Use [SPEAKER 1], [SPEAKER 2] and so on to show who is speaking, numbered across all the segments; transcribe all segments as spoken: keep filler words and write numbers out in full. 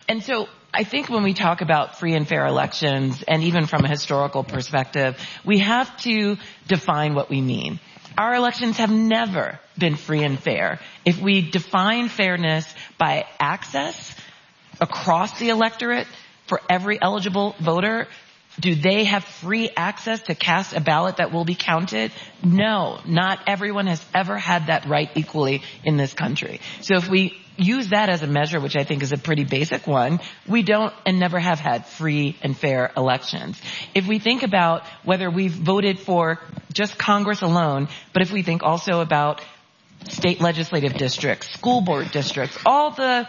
[SPEAKER 1] And so I think when we talk about free and fair elections, and even from a historical perspective, we have to define what we mean. Our elections have never been free and fair. If we define fairness by access across the electorate for every eligible voter, do they have free access to cast a ballot that will be counted? No, not everyone has ever had that right equally in this country. So if we use that as a measure, which I think is a pretty basic one, we don't and never have had free and fair elections. If we think about whether we've voted for just Congress alone, but if we think also about state legislative districts, school board districts, all the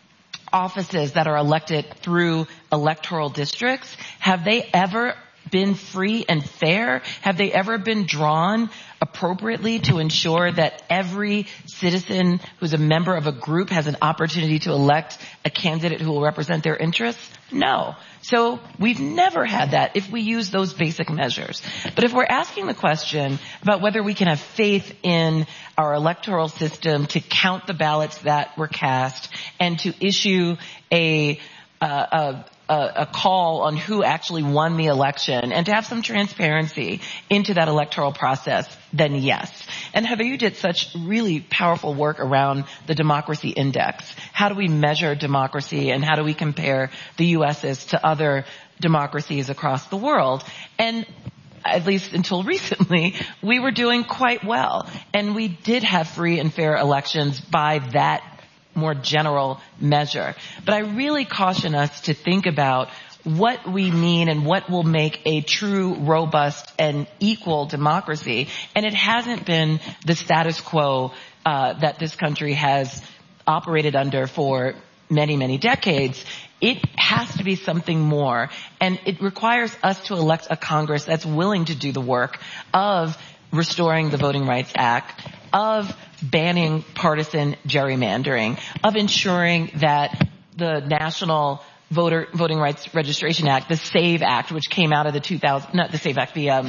[SPEAKER 1] offices that are elected through electoral districts, have they ever been free and fair? Have they ever been drawn appropriately to ensure that every citizen who's a member of a group has an opportunity to elect a candidate who will represent their interests? No. So we've never had that if we use those basic measures. But if we're asking the question about whether we can have faith in our electoral system to count the ballots that were cast and to issue a uh, a, a call on who actually won the election and to have some transparency into that electoral process, then yes. And Heather, you did such really powerful work around the Democracy Index. How do we measure democracy and how do we compare the U S's to other democracies across the world? And at least until recently, we were doing quite well. And we did have free and fair elections by that more general measure. But I really caution us to think about what we mean and what will make a true, robust, and equal democracy. And it hasn't been the status quo uh, that this country has operated under for many, many decades. It has to be something more. And it requires us to elect a Congress that's willing to do the work of restoring the Voting Rights Act, of banning partisan gerrymandering, of ensuring that the National Voter Voting Rights Registration Act, the SAVE Act, which came out of the two thousand, not the SAVE Act, the, um,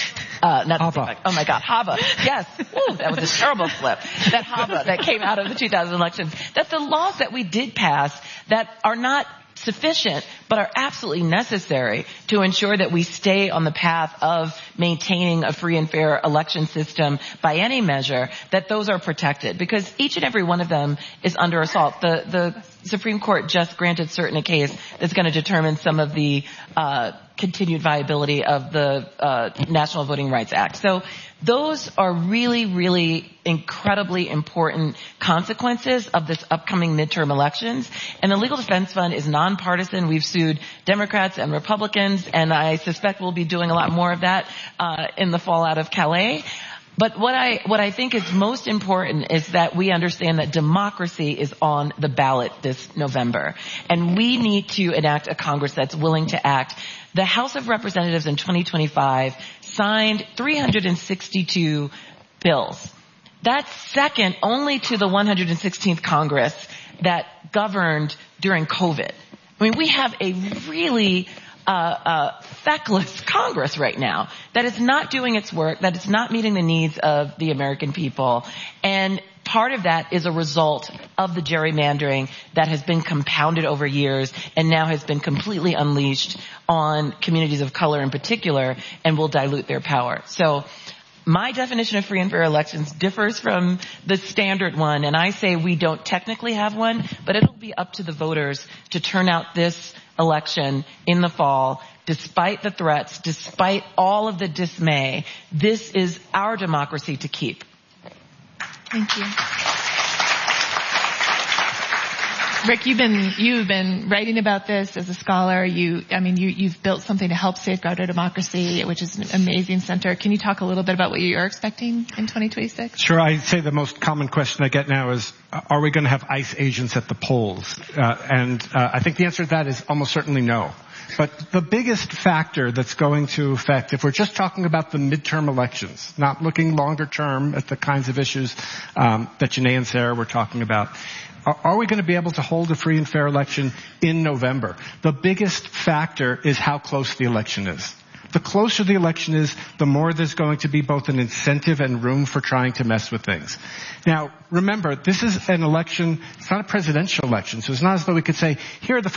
[SPEAKER 1] uh, not the SAVE Act. Oh my God, HAVA. Yes. Woo, that was a terrible flip. That HAVA that came out of the two thousand elections. That the laws that we did pass that are not sufficient, but are absolutely necessary to ensure that we stay on the path of maintaining a free and fair election system by any measure, that those are protected. Because each and every one of them is under assault. The, the Supreme Court just granted cert in a case that's going to determine some of the uh, continued viability of the uh, National Voting Rights Act. So those are really, really incredibly important consequences of this upcoming midterm elections. And the Legal Defense Fund is nonpartisan. We've sued Democrats and Republicans, and I suspect we'll be doing a lot more of that uh, in the fallout of Calais. But what I, what I think is most important is that we understand that democracy is on the ballot this November. And we need to enact a Congress that's willing to act. The House of Representatives in twenty twenty-five signed three hundred sixty-two bills. That's second only to the one hundred sixteenth Congress that governed during COVID. I mean, we have a really uh, uh, feckless Congress right now that is not doing its work, that is not meeting the needs of the American people. And part of that is a result of the gerrymandering that has been compounded over years and now has been completely unleashed on communities of color in particular and will dilute their power. So my definition of free and fair elections differs from the standard one, and I say we don't technically have one, but it'll be up to the voters to turn out this election in the fall. Despite the threats, despite all of the dismay, this is our democracy to keep.
[SPEAKER 2] Thank you. Rick, you've been you've been writing about this as a scholar. You, I mean, you you've built something to help safeguard our democracy, which is an amazing center. Can you talk a little bit about what you're expecting in twenty twenty-six?
[SPEAKER 3] Sure. I'd say the most common question I get now is, are we going to have ICE agents at the polls? Uh, and uh, I think the answer to that is almost certainly no. But the biggest factor that's going to affect, if we're just talking about the midterm elections, not looking longer term at the kinds of issues um, that Janae and Sarah were talking about, are, are we going to be able to hold a free and fair election in November? The biggest factor is how close the election is. The closer the election is, the more there's going to be both an incentive and room for trying to mess with things. Now, remember, this is an election, it's not a presidential election, so it's not as though we could say, here are the